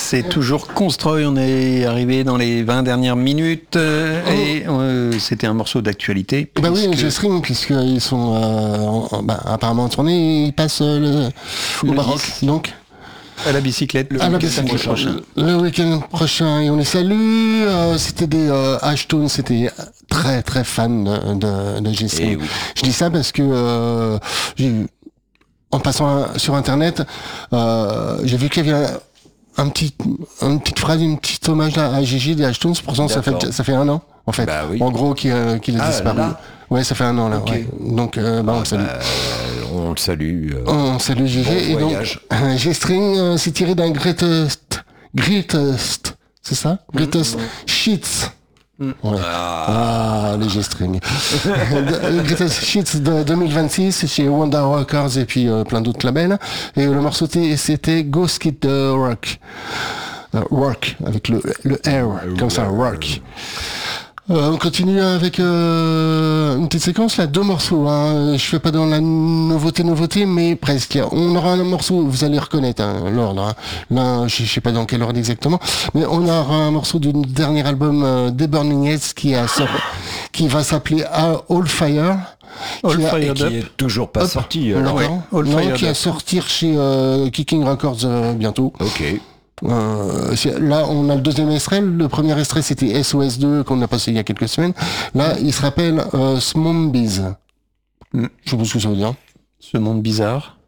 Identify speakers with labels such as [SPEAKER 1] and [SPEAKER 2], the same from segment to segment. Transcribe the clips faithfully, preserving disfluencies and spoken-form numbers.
[SPEAKER 1] c'est toujours Constroy. On est arrivé dans les vingt dernières minutes euh, oh. et euh, c'était un morceau d'actualité.
[SPEAKER 2] Bah puisque... oui, G-String, puisqu'ils sont euh, en, bah, apparemment en tournée, ils passent euh, le, au Maroc, donc.
[SPEAKER 1] À la bicyclette, le
[SPEAKER 2] à
[SPEAKER 1] week-end
[SPEAKER 2] la bicyclette
[SPEAKER 1] prochain.
[SPEAKER 2] Le week-end prochain, et on les salue. Euh, c'était des euh, Ashton, c'était très très fan de, de G-String. Oui. Je dis ça parce que euh, j'ai en passant sur internet, euh, j'ai vu qu'il y avait un, un petit, une petite phrase, une petite hommage à, à Gigi des Ashton. Pourtant, ça fait ça fait un an en fait.
[SPEAKER 3] Bah oui.
[SPEAKER 2] En gros, qu'il euh, qu'il a ah, disparu. Là. Ouais, ça fait un an là. Okay. Ouais. Donc, euh, bah,
[SPEAKER 3] ah,
[SPEAKER 2] on le salue.
[SPEAKER 3] Bah, on le salue. Euh,
[SPEAKER 2] on salue Gigi.
[SPEAKER 3] Bon
[SPEAKER 2] et
[SPEAKER 3] voyage.
[SPEAKER 2] donc, euh, G-String, euh, c'est tiré d'un Greatest, Greatest, c'est ça, Greatest mmh. Sheets. Mm. Ouais. Ah. ah, les G-String. Greatest Sheets de deux mille vingt-six chez Wonder Records et puis euh, plein d'autres labels. Et le morceau c'était Go Skid the Rock. Uh, rock, avec le, le R, comme ça, rock. Euh, on continue avec euh, une petite séquence là, deux morceaux. Hein. Je fais pas dans la nouveauté nouveauté, mais presque. On aura un morceau, vous allez reconnaître hein, l'ordre. Hein. Là, je sais pas dans quel ordre exactement, mais on aura un morceau du dernier album euh, des Burning Heads qui a sort, qui va s'appeler All Fire.
[SPEAKER 3] All qui, a, Fire qui est toujours pas Hop. sorti.
[SPEAKER 2] Alors. Ouais, All non, Fire qui va sortir chez euh, Kicking Records euh, bientôt.
[SPEAKER 3] Ok.
[SPEAKER 2] Euh, là on a le deuxième extrait. Le premier extrait c'était S O S deux qu'on a passé il y a quelques semaines. Là il se rappelle euh, Smombies. Mm. Je sais pas ce que ça veut dire.
[SPEAKER 1] Ce monde bizarre.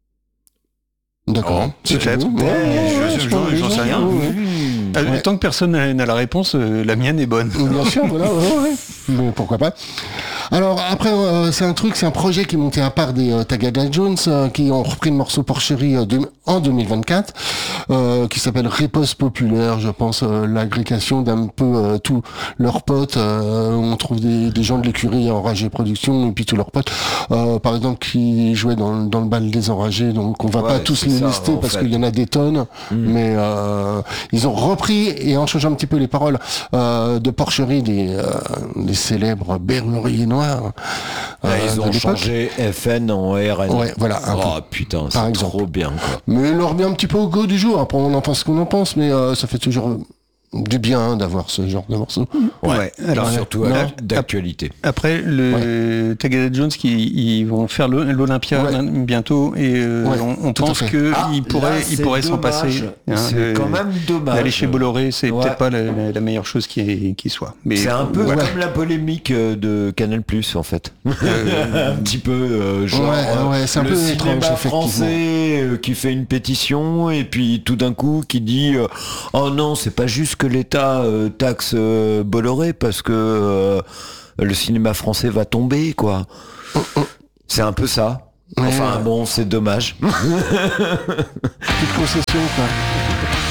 [SPEAKER 2] D'accord.
[SPEAKER 1] Oh, c'est peut-être. Ouais, ouais, je, je, je, j'en sais rien. Ouais. Euh, ouais. Tant que personne n'a la réponse, euh, la mienne est bonne.
[SPEAKER 2] Bien sûr, voilà. Ouais, ouais. Mais pourquoi pas. Alors après, euh, c'est un truc, c'est un projet qui est monté à part des euh, Tagada Jones, euh, qui ont repris le morceau Porcherie euh, de, en deux mille vingt-quatre, euh, qui s'appelle Riposte Populaire. Je pense euh, l'agrégation d'un peu euh, tous leurs potes. Euh, on trouve des, des gens de l'écurie Enragé Production et puis tous leurs potes. Euh, par exemple, qui jouaient dans, dans le bal des Enragés. Donc on va ouais, pas tous les ça, lister parce qu'il y en a des tonnes, mmh. mais euh, ils ont repris et en changeant un petit peu les paroles euh, de Porcherie des, euh, des célèbres Berruriers Noirs.
[SPEAKER 3] Là, euh, ils ont changé F N en R N.
[SPEAKER 2] Ouais, voilà.
[SPEAKER 3] Oh peu, putain, c'est exemple. trop bien, quoi.
[SPEAKER 2] Mais il leur revient un petit peu au goût du jour. Après, on en pense ce qu'on en pense, mais euh, ça fait toujours du bien d'avoir ce genre de morceau.
[SPEAKER 3] Ouais, ouais. Alors surtout non, d'actualité.
[SPEAKER 1] Après, le ouais. Tagada Jones qui ils vont faire l'Olympia ouais. bientôt et euh, ouais, on, on pense qu'ils ah, pourraient ils pourraient s'en passer.
[SPEAKER 3] Hein, c'est de, quand même dommage.
[SPEAKER 1] D'aller chez Bolloré, c'est ouais. peut-être pas la, la, la meilleure chose qui, qui soit.
[SPEAKER 3] Mais c'est un peu voilà. comme la polémique de Canal Plus en fait. Euh, un petit peu euh, genre
[SPEAKER 2] ouais, ouais, c'est un
[SPEAKER 3] le
[SPEAKER 2] peu
[SPEAKER 3] cinéma
[SPEAKER 2] étrange,
[SPEAKER 3] français euh, qui fait une pétition et puis tout d'un coup qui dit euh, oh non, c'est pas juste que l'État euh, taxe euh, Bolloré parce que euh, le cinéma français va tomber, quoi. Oh, oh. C'est un peu ça. Enfin ouais. bon, c'est dommage.
[SPEAKER 2] Petite concession, quoi.